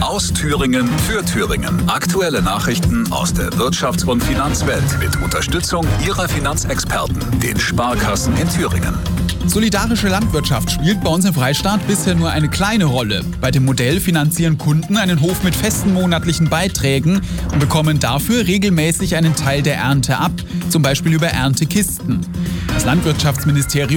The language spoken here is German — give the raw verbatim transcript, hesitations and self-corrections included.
Aus Thüringen für Thüringen. Aktuelle Nachrichten aus der Wirtschafts- und Finanzwelt mit Unterstützung Ihrer Finanzexperten, den Sparkassen in Thüringen. Solidarische Landwirtschaft spielt bei uns im Freistaat bisher nur eine kleine Rolle. Bei dem Modell finanzieren Kunden einen Hof mit festen monatlichen Beiträgen und bekommen dafür regelmäßig einen Teil der Ernte ab, zum Beispiel über Erntekisten. Das Landwirtschaftsministerium